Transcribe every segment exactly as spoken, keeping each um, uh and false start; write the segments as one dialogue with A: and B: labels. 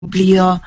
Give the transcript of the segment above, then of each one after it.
A: cumplido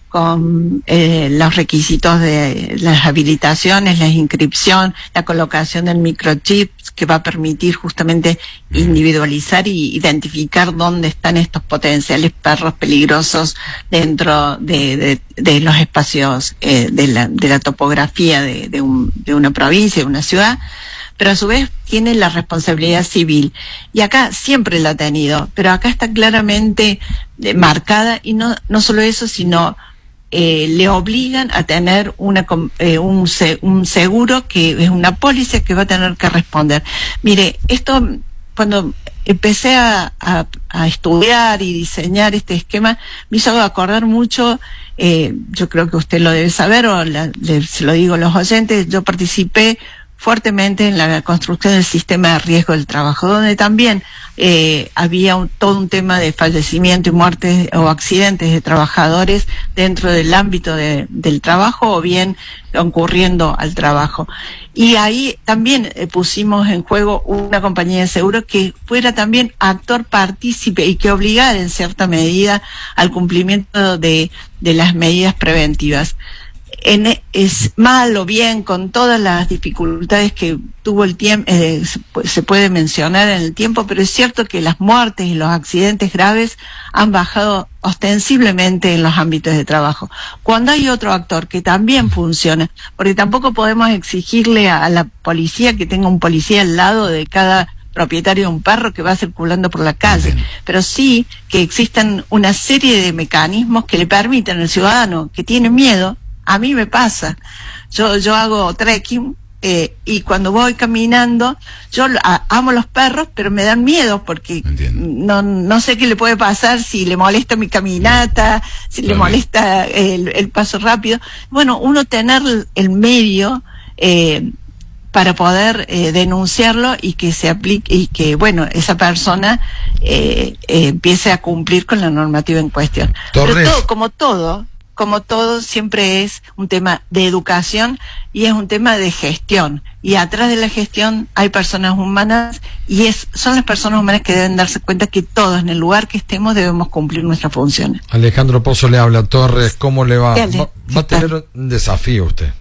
A: con eh, los requisitos de las habilitaciones, la inscripción, la colocación del microchip que va a permitir justamente individualizar y identificar dónde están estos potenciales perros peligrosos dentro de, de, de los espacios eh, de, la, de la topografía de, de, un, de una provincia, de una ciudad, pero a su vez tiene la responsabilidad civil. Y acá siempre la ha tenido, pero acá está claramente eh, marcada, y no, no solo eso, sino Eh, le obligan a tener una, eh, un, un seguro que es una póliza que va a tener que responder. Mire, esto cuando empecé a, a, a estudiar y diseñar este esquema me hizo acordar mucho, eh, yo creo que usted lo debe saber, o la, le, se lo digo a los oyentes, yo participé fuertemente en la construcción del sistema de riesgo del trabajo, donde también eh, había un, todo un tema de fallecimiento y muertes o accidentes de trabajadores dentro del ámbito de, del trabajo o bien concurriendo al trabajo. Y ahí también eh, pusimos en juego una compañía de seguros que fuera también actor partícipe y que obligara en cierta medida al cumplimiento de, de las medidas preventivas. En, es mal o bien, con todas las dificultades que tuvo el tiempo, eh, se puede mencionar en el tiempo, pero es cierto que las muertes y los accidentes graves han bajado ostensiblemente en los ámbitos de trabajo. Cuando hay otro actor que también funciona, porque tampoco podemos exigirle a, a la policía que tenga un policía al lado de cada propietario de un perro que va circulando por la calle, pero sí que existan una serie de mecanismos que le permitan al ciudadano que tiene miedo. A mí me pasa, yo yo hago trekking eh, y cuando voy caminando, yo a, amo los perros, pero me dan miedo porque no no sé qué le puede pasar, si le molesta mi caminata, si le molesta el, el paso rápido. Bueno, uno tener el medio eh, para poder eh, denunciarlo y que se aplique, y que, bueno, esa persona eh, eh, empiece a cumplir con la normativa en cuestión.
B: Torres.
A: Pero todo, como todo, como todo, siempre es un tema de educación y es un tema de gestión. Y atrás de la gestión hay personas humanas, y es son las personas humanas que deben darse cuenta que todos, en el lugar que estemos, debemos cumplir nuestras funciones.
B: Alejandro Pozo le habla. Torres, ¿cómo le va? Va, va a tener un desafío usted.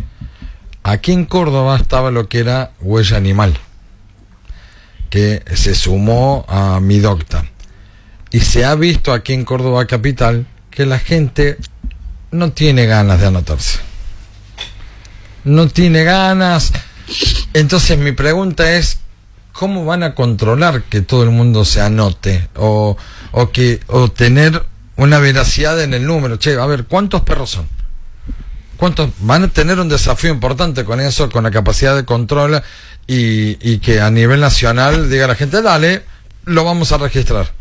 B: Aquí en Córdoba estaba lo que era Huella Animal, que se sumó a Midocta. Y se ha visto aquí en Córdoba Capital que la gente no tiene ganas de anotarse. No tiene ganas. Entonces mi pregunta es, ¿cómo van a controlar que todo el mundo se anote? O, o que o tener una veracidad en el número. Che, a ver, ¿cuántos perros son? ¿Cuántos? Van a tener un desafío importante con eso, con la capacidad de control, y, y que a nivel nacional diga la gente, dale, lo vamos a registrar.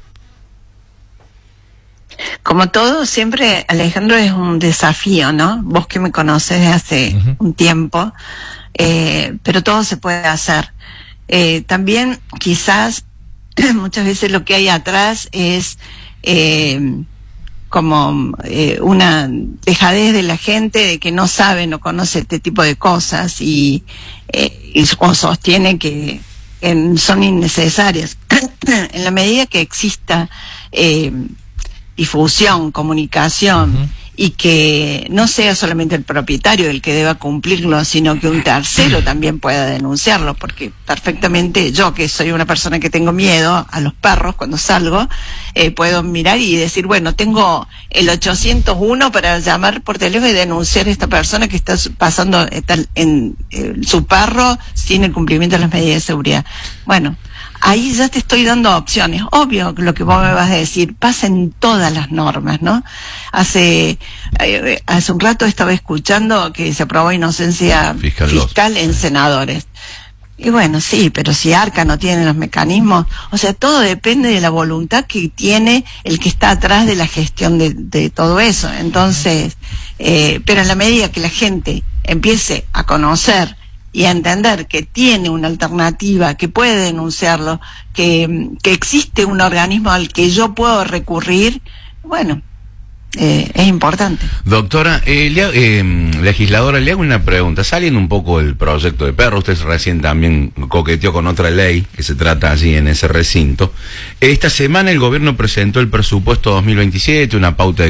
A: Como todo, siempre, Alejandro, es un desafío, ¿no? Vos que me conoces de hace uh-huh. un tiempo, eh, pero todo se puede hacer. Eh, también, quizás, muchas veces lo que hay atrás es eh, como eh, una dejadez de la gente de que no sabe, no conoce este tipo de cosas y, eh, y o sostiene que, que son innecesarias. En la medida que exista eh, difusión, comunicación, uh-huh. y que no sea solamente el propietario el que deba cumplirlo, sino que un tercero también pueda denunciarlo, porque perfectamente yo, que soy una persona que tengo miedo a los perros cuando salgo, eh, puedo mirar y decir, bueno, tengo el ochocientos uno para llamar por teléfono y denunciar a esta persona que está pasando está en eh, su perro sin el cumplimiento de las medidas de seguridad. Bueno, ahí ya te estoy dando opciones. Obvio que lo que vos me vas a decir pasa en todas las normas, ¿no? Hace eh, hace un rato estaba escuchando que se aprobó inocencia fiscal, fiscal en senadores. Y bueno, sí, pero si Arca no tiene los mecanismos, o sea, todo depende de la voluntad que tiene el que está atrás de la gestión de, de todo eso. Entonces, eh, pero en la medida que la gente empiece a conocer y a entender que tiene una alternativa, que puede denunciarlo, que, que existe un organismo al que yo puedo recurrir, bueno, eh, es importante.
C: Doctora, eh, le, eh, legisladora, le hago una pregunta. Saliendo un poco del proyecto de perro, usted recién también coqueteó con otra ley que se trata allí en ese recinto. Esta semana el gobierno presentó el presupuesto dos mil veintisiete, una pauta de